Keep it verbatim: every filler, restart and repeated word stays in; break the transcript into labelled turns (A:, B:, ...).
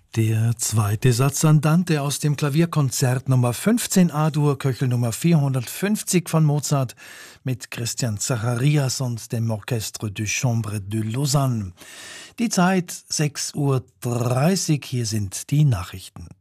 A: Der zweite Satz Andante aus dem Klavierkonzert Nummer fünfzehn A-Dur, Köchel Nummer vierhundertfünfzig von Mozart mit Christian Zacharias und dem Orchestre du Chambre de Lausanne. Die Zeit sechs Uhr dreißig, hier sind die Nachrichten.